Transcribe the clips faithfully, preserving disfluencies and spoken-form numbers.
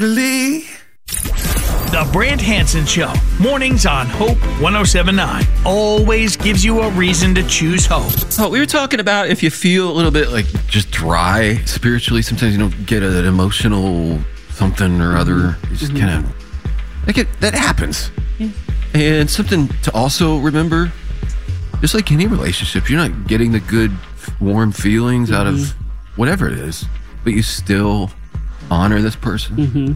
Lee. The Brant Hansen Show, mornings on Hope one oh seven point nine, always gives you a reason to choose hope. So we were talking about if you feel a little bit like just dry spiritually, sometimes you don't get an emotional something or other. You just mm-hmm. kind of, like it, that happens. Yeah. And something to also remember, just like any relationship, you're not getting the good, warm feelings mm-hmm. out of whatever it is, but you still honor this person. Mm-hmm.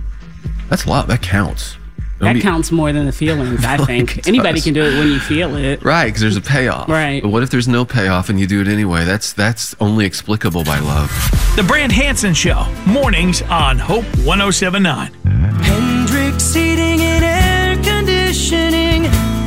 That's a lot. That counts. That be, counts more than the feelings, I think. Like anybody can do it when you feel it. Right, because there's a payoff. Right. But what if there's no payoff and you do it anyway? That's that's only explicable by love. The Brant Hansen Show, mornings on Hope one oh seven point nine. Hendrix Heating and Air Conditioning.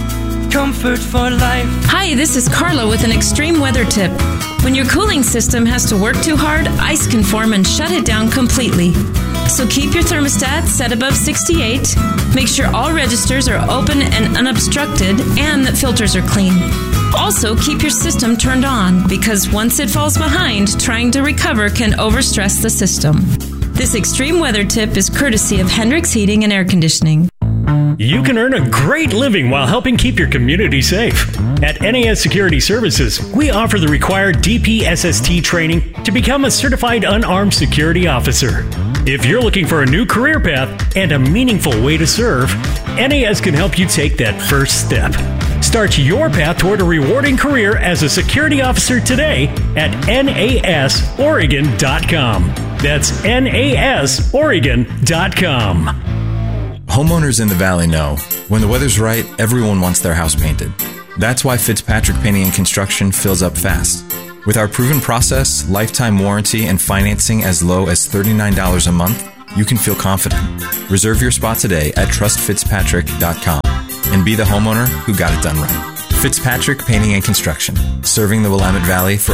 Comfort for life. Hi, this is Carla with an extreme weather tip. When your cooling system has to work too hard, ice can form and shut it down completely. So keep your thermostat set above sixty-eight. Make sure all registers are open and unobstructed and that filters are clean. Also, keep your system turned on because once it falls behind, trying to recover can overstress the system. This extreme weather tip is courtesy of Hendrix Heating and Air Conditioning. You can earn a great living while helping keep your community safe. At N A S Security Services, we offer the required D P S S T training to become a certified unarmed security officer. If you're looking for a new career path and a meaningful way to serve, N A S can help you take that first step. Start your path toward a rewarding career as a security officer today at N A S Oregon dot com. That's N A S Oregon dot com. Homeowners in the Valley know, when the weather's right, everyone wants their house painted. That's why Fitzpatrick Painting and Construction fills up fast. With our proven process, lifetime warranty, and financing as low as thirty-nine dollars a month, you can feel confident. Reserve your spot today at trust fitzpatrick dot com and be the homeowner who got it done right. Fitzpatrick Painting and Construction, serving the Willamette Valley for